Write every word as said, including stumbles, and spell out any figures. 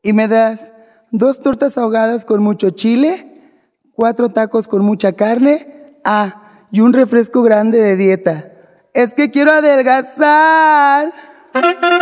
y me das dos tortas ahogadas con mucho chile, cuatro tacos con mucha carne, ah, y un refresco grande de dieta. Es que quiero adelgazar.